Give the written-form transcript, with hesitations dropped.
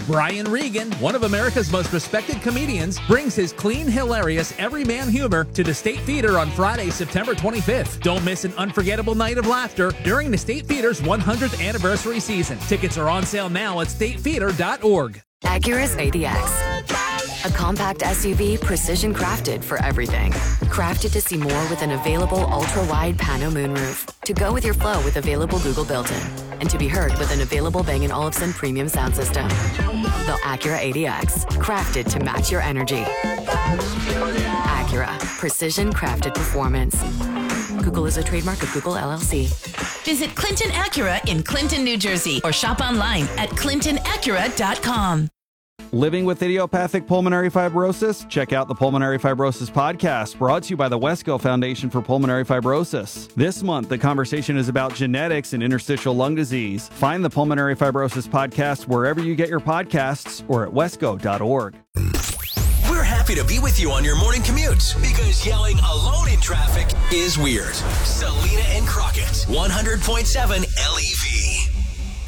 Brian Regan, one of America's most respected comedians, brings his clean, hilarious, everyman humor to the State Theater on Friday, September 25th. Don't miss an unforgettable night of laughter during the State Theater's 100th anniversary season. Tickets are on sale now at statetheater.org. Acura's ADX. A compact SUV precision crafted for everything. Crafted to see more with an available ultra-wide pano moonroof. To go with your flow with available Google built-in. And to be heard with an available Bang & Olufsen premium sound system. The Acura ADX. Crafted to match your energy. Acura. Precision crafted performance. Google is a trademark of Google LLC. Visit Clinton Acura in Clinton, New Jersey, or shop online at clintonacura.com. Living with idiopathic pulmonary fibrosis? Check out the Pulmonary Fibrosis Podcast, brought to you by the Wesco Foundation for Pulmonary Fibrosis. This month, the conversation is about genetics and interstitial lung disease. Find the Pulmonary Fibrosis Podcast wherever you get your podcasts or at wesco.org. We're happy to be with you on your morning commute because yelling alone in traffic is weird. Selena and Crockett, 100.7 LEV.